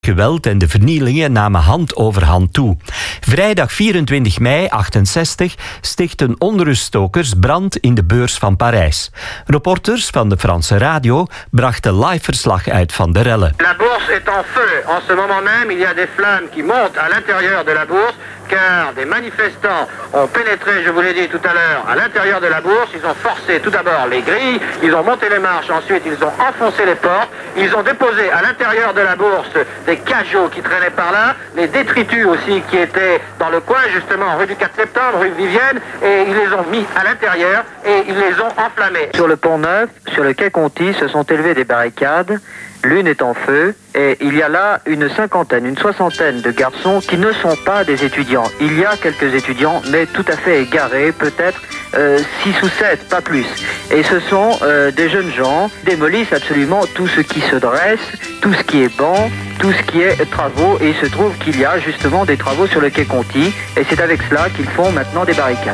Geweld en de vernielingen namen hand over hand toe. Vrijdag 24 mei 68 stichtten onruststokers brand in de beurs van Parijs. Reporters van de Franse radio brachten live verslag uit van de rellen. La bourse est en feu. En ce moment même, il y a des flammes qui montent à l'intérieur de la bourse, car des manifestants ont pénétré, je vous l'ai dit tout à l'heure, à l'intérieur de la bourse. Ils ont forcé tout d'abord les grilles, ils ont monté les marches, ensuite ils ont enfoncé les portes, ils ont déposé à l'intérieur de la bourse des cajots qui traînaient par là, les détritus aussi qui étaient dans le coin, justement, rue du 4 septembre, rue Vivienne, et ils les ont mis à l'intérieur et ils les ont enflammés. Sur le pont Neuf, sur le quai Conti, se sont élevées des barricades. L'une est en feu et il y a là une soixantaine de garçons qui ne sont pas des étudiants. Il y a quelques étudiants, mais tout à fait égarés, peut-être 6 ou 7, pas plus. Et ce sont des jeunes gens qui démolissent absolument tout ce qui se dresse, tout ce qui est banc, tout ce qui est travaux. Et il se trouve qu'il y a justement des travaux sur le quai Conti et c'est avec cela qu'ils font maintenant des barricades.